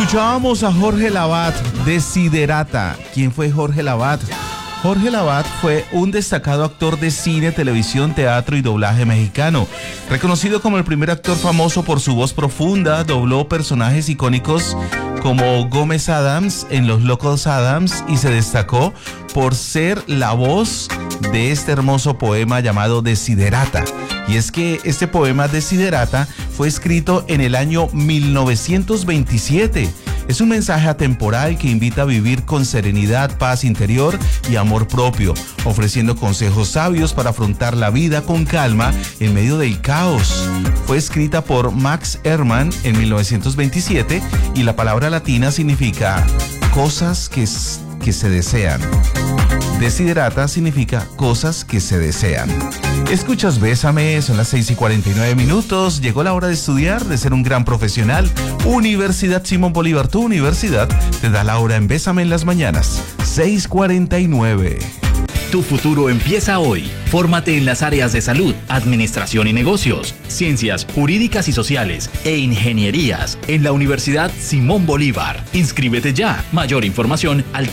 Escuchábamos a Jorge Lavat, Desiderata. ¿Quién fue Jorge Lavat? Jorge Lavat fue un destacado actor de cine, televisión, teatro y doblaje mexicano. Reconocido como el primer actor famoso por su voz profunda, dobló personajes icónicos como Gómez Adams en Los Locos Adams y se destacó por ser la voz de este hermoso poema llamado Desiderata. Y es que este poema Desiderata fue escrito en el año 1927. Es un mensaje atemporal que invita a vivir con serenidad, paz interior y amor propio, ofreciendo consejos sabios para afrontar la vida con calma en medio del caos. Fue escrita por Max Ehrmann en 1927 y la palabra latina significa cosas que se desean. Desiderata significa cosas que se desean. Escuchas Bésame, son las 6:49. Llegó la hora de estudiar, de ser un gran profesional. Universidad Simón Bolívar, tu universidad, te da la hora en Bésame en las mañanas. 6:49. Tu futuro empieza hoy. Fórmate en las áreas de salud, administración y negocios, ciencias jurídicas y sociales e ingenierías en la Universidad Simón Bolívar. Inscríbete ya. Mayor información al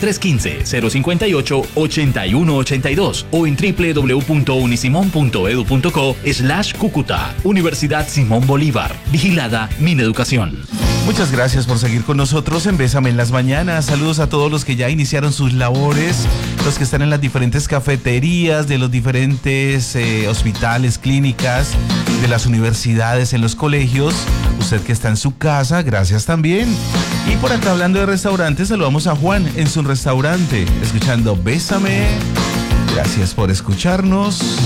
315-058-8182 o en www.unisimon.edu.co/Cúcuta. Universidad Simón Bolívar. Vigilada Mineducación. Muchas gracias por seguir con nosotros en Bésame en las mañanas. Saludos a todos los que ya iniciaron sus labores, los que están en las diferentes cafeterías de los diferentes hospitales, clínicas, de las universidades, en los colegios. Usted que está en su casa, gracias también. Y por acá, hablando de restaurantes, saludamos a Juan en su restaurante, escuchando Bésame. Gracias por escucharnos.